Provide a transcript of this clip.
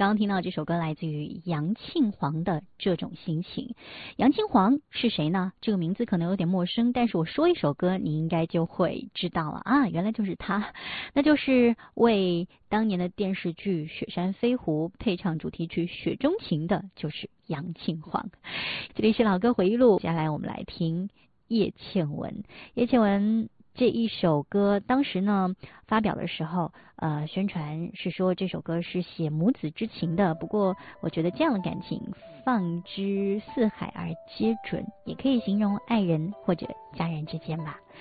刚刚听到这首歌来自于杨庆煌的这种心情。杨庆煌是谁呢？这个名字可能有点陌生，但是我说一首歌你应该就会知道了啊，原来就是他，那就是为当年的电视剧《雪山飞狐》配唱主题曲《雪中情》的，就是杨庆煌。这里是老歌回忆录，接下来我们来听叶倩文。叶倩文这一首歌当时呢发表的时候，宣传是说这首歌是写母子之情的，不过我觉得这样的感情放之四海而皆准，也可以形容爱人或者家人之间吧。